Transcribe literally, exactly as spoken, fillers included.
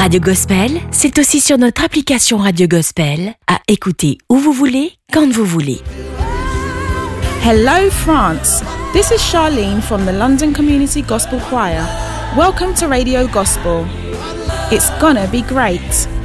Radio Gospel, c'est aussi sur notre application Radio Gospel, à écouter où vous voulez, quand vous voulez. Hello France, this is Charlene from the London Community Gospel Choir. Welcome to Radio Gospel. It's gonna be great.